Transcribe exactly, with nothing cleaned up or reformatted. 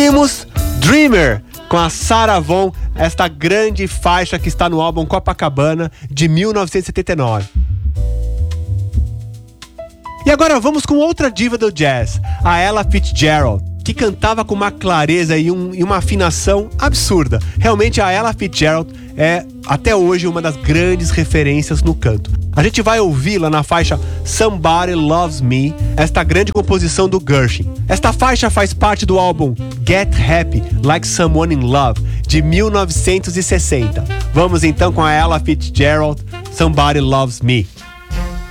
ouvimos Dreamer com a Sarah Vaughan, esta grande faixa que está no álbum Copacabana de mil novecentos e setenta e nove. E agora vamos com outra diva do jazz, a Ella Fitzgerald, que cantava com uma clareza e, um, e uma afinação absurda. Realmente a Ella Fitzgerald é, até hoje, uma das grandes referências no canto. A gente vai ouvi-la na faixa Somebody Loves Me, esta grande composição do Gershwin. Esta faixa faz parte do álbum Get Happy Like Someone in Love, de mil novecentos e sessenta. Vamos então com a Ella Fitzgerald, Somebody Loves Me.